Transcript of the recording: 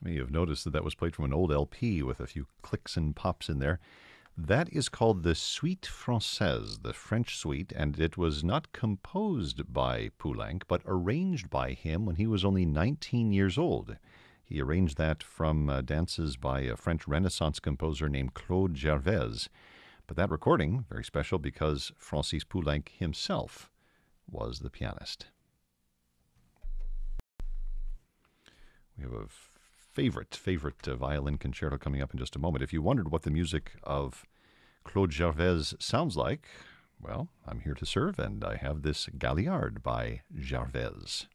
You may have noticed that that was played from an old LP with a few clicks and pops in there. That is called the Suite Française, the French suite, and it was not composed by Poulenc, but arranged by him when he was only 19 years old. He arranged that from dances by a French Renaissance composer named Claude Gervais. But that recording, very special because Francis Poulenc himself was the pianist. We have a favorite violin concerto coming up in just a moment. If you wondered what the music of Claude Gervais sounds like, well, I'm here to serve, and I have this Galliard by Gervais.